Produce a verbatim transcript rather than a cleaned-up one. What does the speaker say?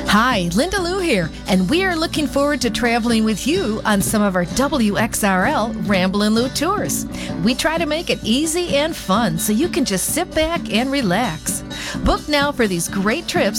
Hi, Linda Lou here, and we are looking forward to traveling with you on some of our W X R L Ramblin' Lou tours. We try to make it easy and fun so you can just sit back and relax. Book now for these great trips